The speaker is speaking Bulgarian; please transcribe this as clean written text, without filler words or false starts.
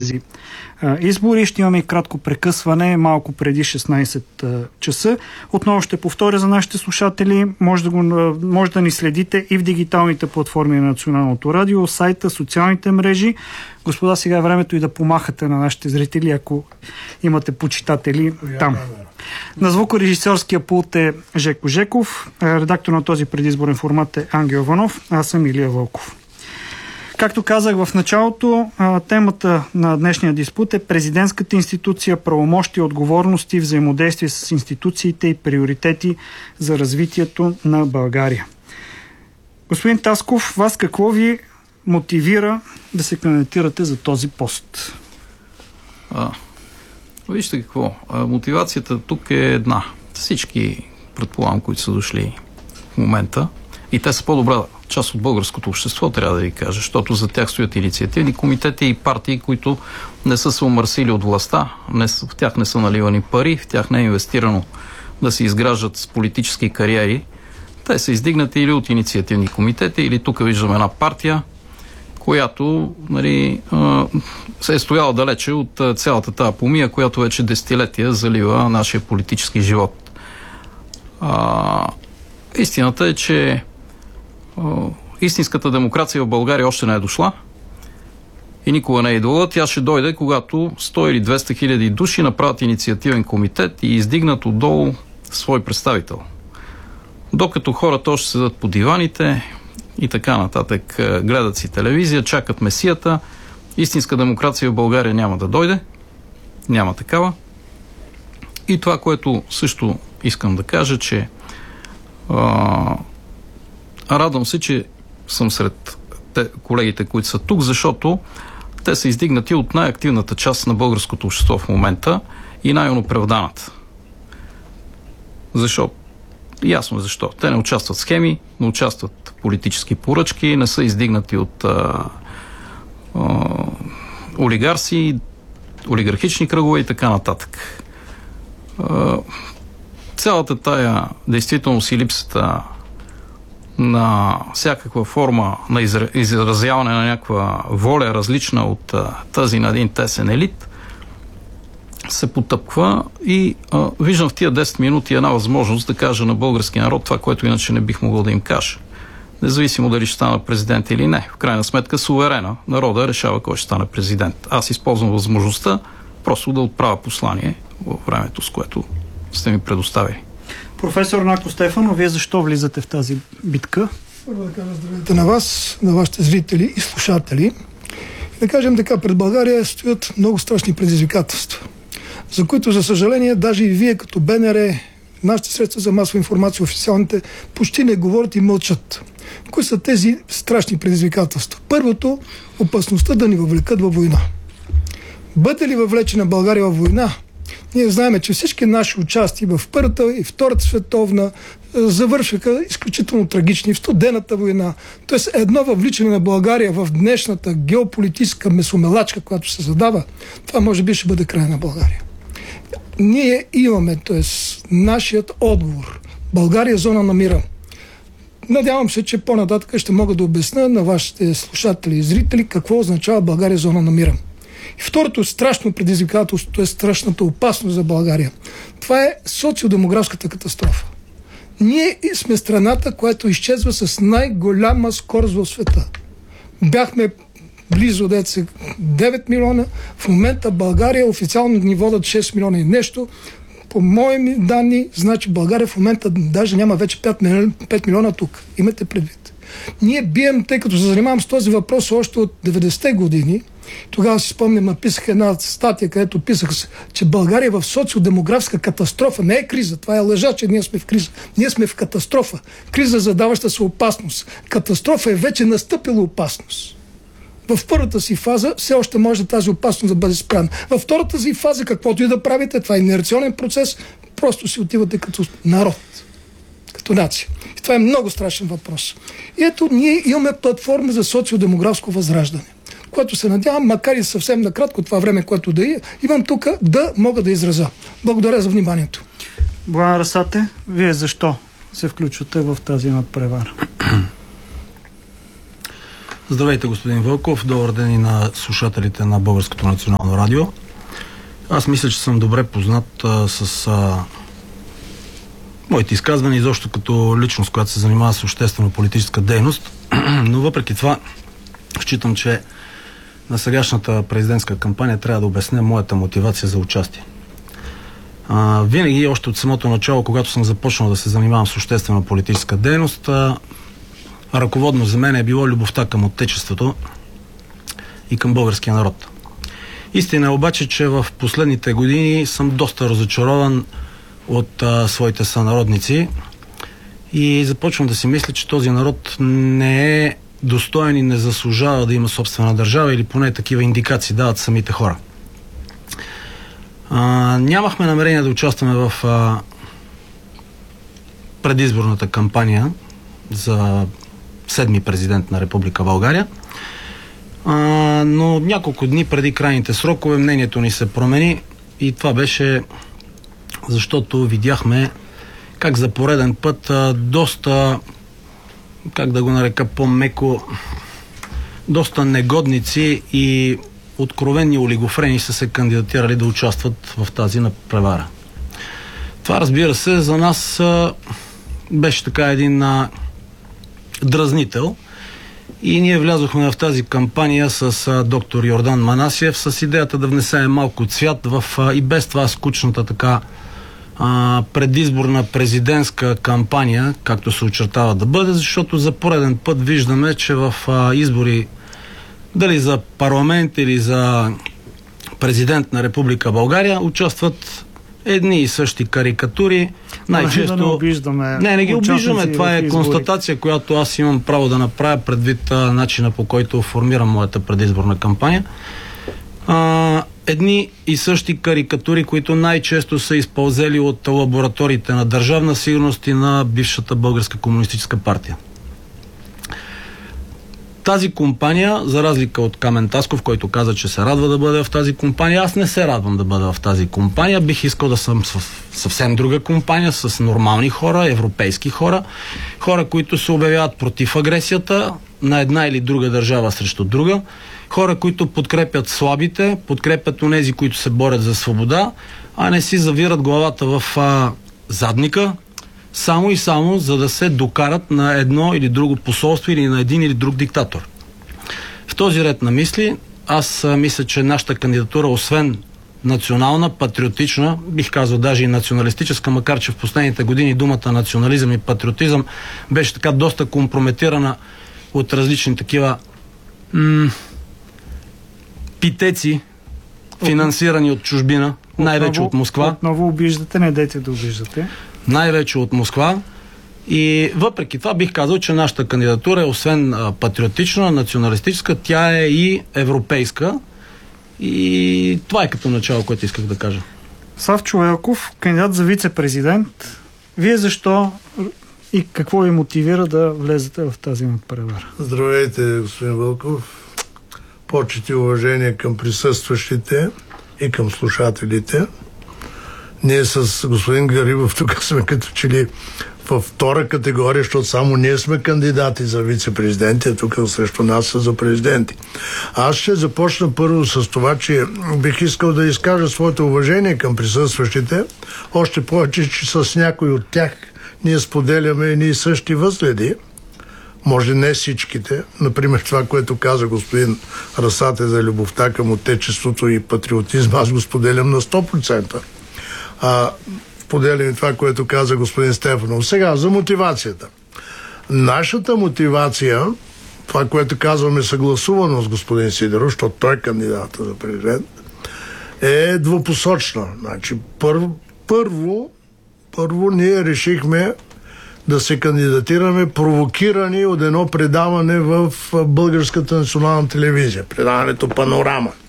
тези избори. Ще имаме и кратко прекъсване малко преди 16 часа. Отново ще повторя за нашите слушатели. Може да ни следите и в дигиталните платформи на Националното радио, сайта, социалните мрежи. Господа, сега е времето и да помахате на нашите зрители, ако имате почитатели там. На звукорежисьорския пулт е Жеко Жеков, редактор на този предизборен формат е Ангел Иванов, аз съм Илия Вълков. Както казах в началото, темата на днешния диспут е президентската институция, правомощия, отговорности, взаимодействие с институциите и приоритети за развитието на България. Господин Тасков, вас какво ви мотивира да се кандидатирате за този пост? Вижте какво. Мотивацията тук е една. Всички, предполагам, които са дошли в момента, и те са по-добра част от българското общество, трябва да ви кажа, защото за тях стоят инициативни комитети и партии, които не са се умърсили от властта, в тях не са наливани пари, в тях не е инвестирано да се изграждат с политически кариери. Те са издигнати или от инициативни комитети, или тук виждаме една партия, която се е стояла далече от цялата тази помия, която вече десетилетия залива нашия политически живот. Истината е, че истинската демокрация в България още не е дошла и никога не е идвала. Тя ще дойде, когато 100 или 200 хиляди души направят инициативен комитет и издигнат отдолу свой представител. Докато хората още седат по диваните и така нататък, гледат си телевизия, чакат месията, истинска демокрация в България няма да дойде. Няма такава. И това, което също искам да кажа, че радвам се, че съм сред колегите, които са тук, защото те са издигнати от най-активната част на българското общество в момента и най-оноправданата. Защо? Ясно е защо. Те не участват в схеми, не участват в политически поръчки, не са издигнати от олигарси, олигархични кръгове и така нататък. Цялата тая действителност и липсата на всякаква форма на изразяване на някаква воля, различна от тази на един тесен елит, се потъпква и виждам в тия 10 минути една възможност да кажа на българския народ това, което иначе не бих могъл да им кажа. Независимо дали ще стана президент или не. В крайна сметка суверена народа решава кой ще стане президент. Аз използвам възможността просто да отправя послание във времето, с което сте ми предоставили. Професор Нако Стефанов, вие защо влизате в тази битка? Първо да кажа здравейте на вас, на вашите зрители и слушатели. Да кажем така, пред България стоят много страшни предизвикателства, за които, за съжаление, даже и вие като БНР, нашите средства за масова информация, официалните, почти не говорят и мълчат. Кои са тези страшни предизвикателства? Първото, опасността да ни въвлекат във война. Бъде ли въвлечена България във война? Ние знаем, че всички наши участия в Първата и Втората световна завършиха изключително трагични в Студената война. Тоест едно въвличане на България в днешната геополитическа месомелачка, която се задава, това може би ще бъде край на България. Ние имаме, нашият отговор. България е зона на мира. Надявам се, че по-нататък ще мога да обясня на вашите слушатели и зрители какво означава България зона на мира. И второто страшно предизвикателство е страшната опасност за България. Това е социодемографската катастрофа. Ние сме страната, която изчезва с най-голяма скорост в света. Бяхме близо 9 милиона. В момента България официално ни водят 6 милиона и нещо. По мои данни, значи България в момента даже няма вече 5 милиона тук. Имате предвид. Ние бием, тъй като се занимавам с този въпрос още от 90-те години. Тогава си спомням, написах една статия, където писах, че България е в социодемографска катастрофа. Не е криза, това е лъжа, че ние сме в криза. Ние сме в катастрофа. Криза, задаваща се опасност. Катастрофа е вече настъпила опасност. В първата си фаза все още може тази опасност да бъде спряна. Във втората си фаза, каквото и да правите, това е инерционен процес, просто си отивате като народ, като нация. И това е много страшен въпрос. И ето, ние имаме платформа за социодемографско възраждане, което се надявам, макар и съвсем накратко това време, което да имам тук, да мога да изразя. Благодаря за вниманието. Боян Расате, вие защо се включвате в тази надпревара? Здравейте, господин Вълков. Добър ден и на слушателите на Българското национално радио. Аз мисля, че съм добре познат с моите изказвания, изобщо като личност, която се занимава с обществено-политическа дейност. Но въпреки това, считам, че на сегашната президентска кампания трябва да обясня моята мотивация за участие. Винаги, още от самото начало, когато съм започнал да се занимавам с обществено-политическа дейност, ръководно за мен е било любовта към отечеството и към българския народ. Истина е обаче, че в последните години съм доста разочарован от своите сънародници и започвам да си мисля, че този народ не е достоен и не заслужава да има собствена държава, или поне такива индикации дават самите хора. Нямахме намерение да участваме в предизборната кампания за 7-ми президент на Република България, но няколко дни преди крайните срокове мнението ни се промени и това беше защото видяхме как за пореден път доста, как да го нарека по-меко, доста негодници и откровени олигофрени са се кандидатирали да участват в тази надпревара. Това, разбира се, за нас беше така един дразнител и ние влязохме в тази кампания с доктор Йордан Манасиев с идеята да внесем малко цвят в и без това скучната така предизборна президентска кампания, както се очертава да бъде, защото за пореден път виждаме, че в избори, дали за парламент или за президент на Република България, участват едни и същи карикатури. Най-често... Да не обиждаме. Не ги обиждаме. Това е констатация, която аз имам право да направя предвид начина, по който формирам моята предизборна кампания. Едни и същи карикатури, които най-често са изпълзели от лабораториите на Държавна сигурност и на бившата Българска комунистическа партия. Тази компания, за разлика от Камен Тасков, който каза, че се радва да бъде в тази компания, аз не се радвам да бъда в тази компания. Бих искал да съм в съвсем друга компания, с нормални хора, европейски хора, хора, които се обявяват против агресията на една или друга държава срещу друга, хора, които подкрепят слабите, подкрепят онези, които се борят за свобода, а не си завират главата в задника, само и само за да се докарат на едно или друго посолство или на един или друг диктатор. В този ред на мисли, аз мисля, че нашата кандидатура, освен национална, патриотична, бих казал даже и националистическа, макар че в последните години думата национализъм и патриотизъм беше така доста компрометирана от различни такива питеци, финансирани от чужбина, най-вече от Москва. Отново обиждате, не дайте да обиждате. Най-вече от Москва. И въпреки това бих казал, че нашата кандидатура е освен патриотична, националистическа, тя е и европейска. И това е като начало, което исках да кажа. Славчо Велков, кандидат за вице-президент. Вие защо и какво ви мотивира да влезете в тази надпревара? Здравейте, господин Вълков. Почет и уважение към присъстващите и към слушателите. Ние с господин Гарибов тук сме като че ли във втора категория, защото само ние сме кандидати за вице-президенти, а тук срещу нас са за президенти. Аз ще започна първо с това, че бих искал да изкажа своето уважение към присъстващите, още повече, че с някой от тях ние споделяме едни и същи възгледи. Може не всичките. Например, това, което каза господин Расате за любовта към отечеството и патриотизма, аз го споделям на 100%. Споделям това, което каза господин Стефанов. Сега, за мотивацията. Нашата мотивация, това, което казваме съгласувано с господин Сидеров, защото той е кандидата за президент, е двупосочна. Значи, първо ние решихме да се кандидатираме провокирани от едно предаване в Българската национална телевизия. Предаването Панорама.